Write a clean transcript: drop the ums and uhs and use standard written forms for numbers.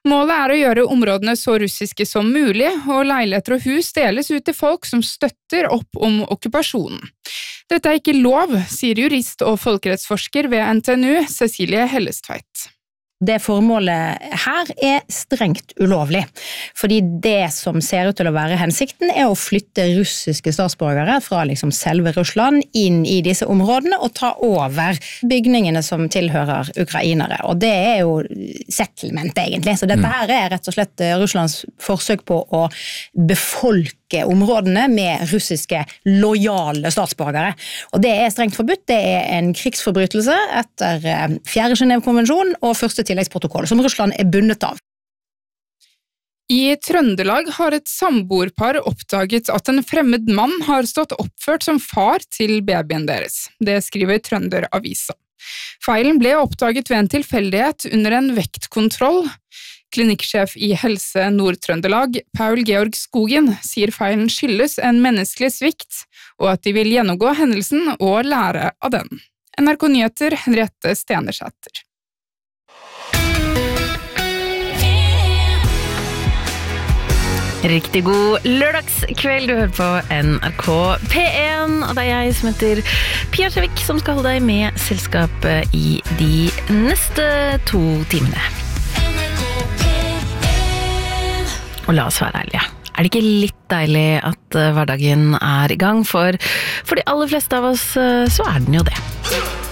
Målet å gjøre områdene så russiske som mulig, og leiligheter og hus deles ut til folk som støtter opp om okkupasjonen. Dette ikke lov, sier jurist og folkerettsforsker ved NTNU, Cecilie Hellestveit. Det formålet her strengt ulovlig, fordi det som ser ut til å være hensikten å flytte russiske statsborgere fra liksom selve Russland inn i disse områdene og ta over bygningene som tilhører ukrainere, og det jo settlement egentlig, så dette her rett og slett Russlands forsøk på å befolke områdene med russiske lojale statsborgere, og det strengt forbudt, det en krigsforbrytelse etter 4. Genève-konvensjon og første tilleggsprotokoll, som Russland bundet av. I Trøndelag har et samboerpar oppdaget at en fremmed mann har stått oppført som far til babyen deres. Det skriver Trønderavisa. Feilen ble oppdaget ved en tilfeldighet under en vektkontroll. Klinikksjef i Helse Nord-Trøndelag, Paul Georg Skogen, sier feilen skyldes en menneskelig svikt, og at de vil gjennomgå hendelsen og lære av den. NRK Nyheter, Henriette Stenersæter. Riktig god lørdagskveld, du hører på NRK P1, og det jeg som heter Pia Kjevik som skal holde deg med selskap i de neste 2 timene. Og la oss være ærlige. Det ikke litt deilig at hverdagen i gang? For de aller fleste av oss så den jo det.